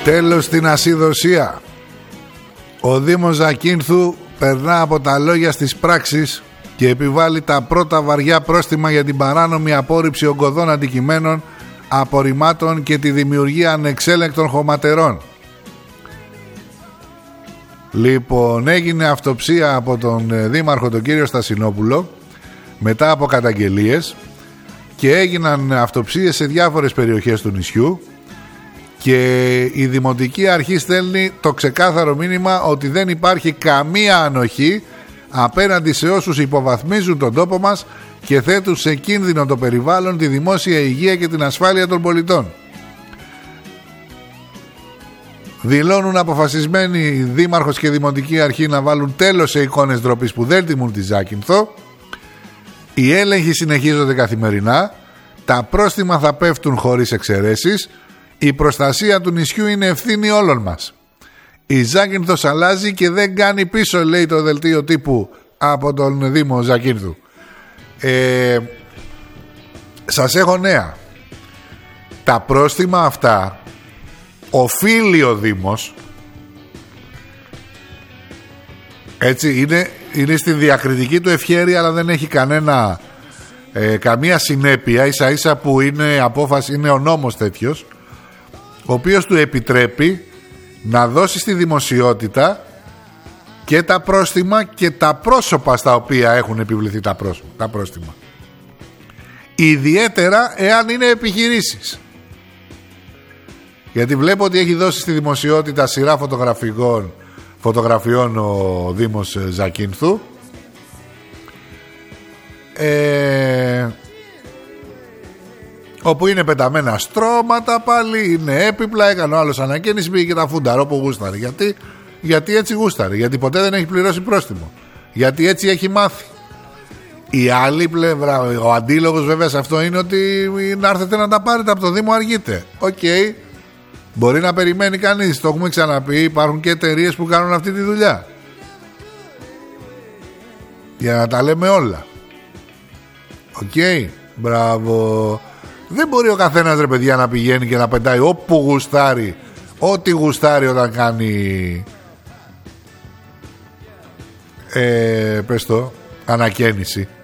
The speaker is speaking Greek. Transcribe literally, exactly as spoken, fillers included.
Τέλος στην ασυδοσία. Ο Δήμος Ζακίνθου περνά από τα λόγια στις πράξεις και επιβάλλει τα πρώτα βαριά πρόστιμα για την παράνομη απόρριψη ογκωδών αντικειμένων, απορριμμάτων και τη δημιουργία ανεξέλεγκτων χωματερών. Λοιπόν, έγινε αυτοψία από τον Δήμαρχο τον κύριο Στασινόπουλο μετά από καταγγελίες και έγιναν αυτοψίες σε διάφορες περιοχές του νησιού και η Δημοτική Αρχή στέλνει το ξεκάθαρο μήνυμα ότι δεν υπάρχει καμία ανοχή απέναντι σε όσους υποβαθμίζουν τον τόπο μας και θέτουν σε κίνδυνο το περιβάλλον, τη δημόσια υγεία και την ασφάλεια των πολιτών. Δηλώνουν αποφασισμένοι οι Δήμαρχος και Δημοτική Αρχή να βάλουν τέλος σε εικόνες ντροπής που δεν τιμούν τη Ζάκυνθο. Οι έλεγχοι συνεχίζονται καθημερινά. Τα πρόστιμα θα πέφτουν χωρίς εξαιρέσεις. Η προστασία του νησιού είναι ευθύνη όλων μας. Η Ζάκυνθος αλλάζει και δεν κάνει πίσω, λέει το δελτίο τύπου από τον Δήμο Ζακίνθου. Ε, σας έχω νέα. Τα πρόστιμα αυτά οφείλει ο Δήμος, έτσι, είναι, είναι στην διακριτική του ευχέρεια, αλλά δεν έχει κανένα ε, καμία συνέπεια, ίσα ίσα που είναι απόφαση, είναι ο νόμος τέτοιος, ο οποίος του επιτρέπει να δώσει στη δημοσιότητα και τα πρόστιμα και τα πρόσωπα στα οποία έχουν επιβληθεί τα, πρόσωπα, τα πρόστιμα. Ιδιαίτερα εάν είναι επιχειρήσεις. Γιατί βλέπω ότι έχει δώσει στη δημοσιότητα σειρά φωτογραφικών, φωτογραφιών ο Δήμος Ζακίνθου. Ε, όπου είναι πεταμένα στρώματα πάλι, είναι έπιπλα, έκανε ο άλλος ανακαίνιση, πήγε και τα φούνταρο που γούσταρε. Γιατί, γιατί έτσι γούσταρε, γιατί ποτέ δεν έχει πληρώσει πρόστιμο. Γιατί έτσι έχει μάθει. Η άλλη πλευρά, ο αντίλογος βέβαια σε αυτό είναι ότι να έρθετε να τα πάρετε από το Δήμο αργείτε. Οκ. Okay. Μπορεί να περιμένει κανείς, το έχουμε ξαναπεί, υπάρχουν και εταιρείες που κάνουν αυτή τη δουλειά. Για να τα λέμε όλα. Οκ, okay. Μπράβο. Δεν μπορεί ο καθένας, ρε παιδιά, να πηγαίνει και να πετάει όπου γουστάρει, ό,τι γουστάρει όταν κάνει ε, πες το, ανακαίνιση.